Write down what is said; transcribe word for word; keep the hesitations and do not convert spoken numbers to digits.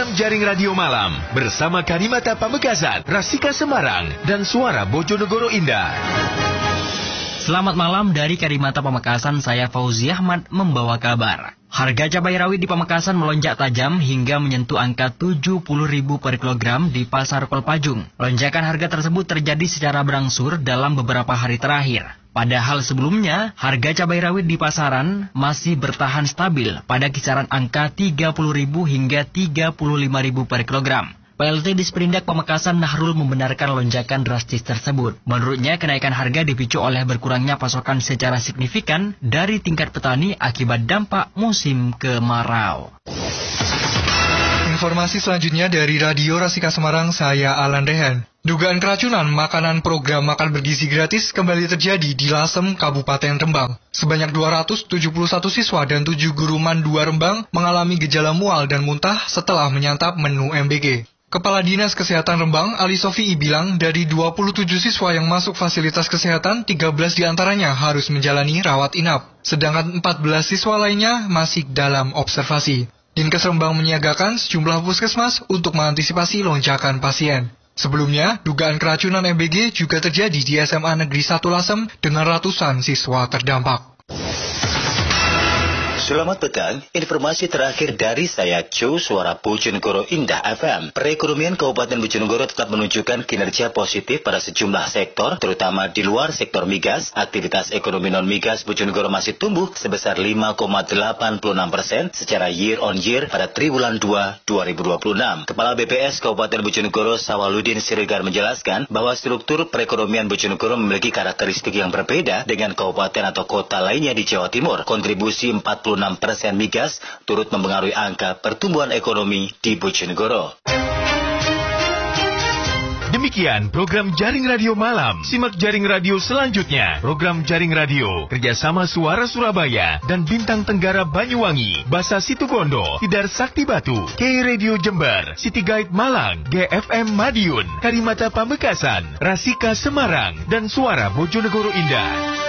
program Jaring Radio Malam bersama Karimata Pamekasan, Rasika Semarang, dan Suara Bojonegoro Indah. Selamat malam dari Karimata Pamekasan, saya Fauzi Ahmad membawa kabar. Harga cabai rawit di Pamekasan melonjak tajam hingga menyentuh angka tujuh puluh ribu per kilogram di Pasar Kolpajung. Lonjakan harga tersebut terjadi secara berangsur dalam beberapa hari terakhir. Padahal sebelumnya, harga cabai rawit di pasaran masih bertahan stabil pada kisaran angka tiga puluh ribu hingga tiga puluh lima ribu per kilogram. P L T Disperindak Pamekasan Nahrul membenarkan lonjakan drastis tersebut. Menurutnya, kenaikan harga dipicu oleh berkurangnya pasokan secara signifikan dari tingkat petani akibat dampak musim kemarau. Informasi selanjutnya dari Radio Rasika Semarang, saya Alan Rehan. Dugaan keracunan makanan program makan bergizi gratis kembali terjadi di Lasem, Kabupaten Rembang. Sebanyak dua ratus tujuh puluh satu siswa dan tujuh guru M A N dua Rembang mengalami gejala mual dan muntah setelah menyantap menu M B G. Kepala Dinas Kesehatan Rembang, Ali Sofii, bilang dari dua puluh tujuh siswa yang masuk fasilitas kesehatan, tiga belas diantaranya harus menjalani rawat inap. Sedangkan empat belas siswa lainnya masih dalam observasi. Dinkes Rembang menyiagakan sejumlah puskesmas untuk mengantisipasi lonjakan pasien. Sebelumnya, dugaan keracunan M B G juga terjadi di S M A Negeri satu Lasem dengan ratusan siswa terdampak. Selamat petang, informasi terakhir dari saya Cho, Suara Bojonegoro Indah F M. Perekonomian Kabupaten Bojonegoro tetap menunjukkan kinerja positif pada sejumlah sektor, terutama di luar sektor migas. Aktivitas ekonomi non-migas Bojonegoro masih tumbuh sebesar lima koma delapan enam persen secara year on year pada triwulan dua dua ribu dua puluh enam. Kepala B P S Kabupaten Bojonegoro Sawaludin Siregar menjelaskan bahwa struktur perekonomian Bojonegoro memiliki karakteristik yang berbeda dengan kabupaten atau kota lainnya di Jawa Timur. Kontribusi empat puluh enam persen migas turut mempengaruhi angka pertumbuhan ekonomi di Bojonegoro. Demikian program Jaring Radio Malam. Simak Jaring Radio selanjutnya. Program Jaring Radio kerjasama Suara Surabaya dan Bintang Tenggara Banyuwangi, Basa Situbondo, Tidar Sakti Batu, K Radio Jember, City Guide Malang, G F M Madiun, Karimata Pamekasan, Rasika Semarang, dan Suara Bojonegoro Indah.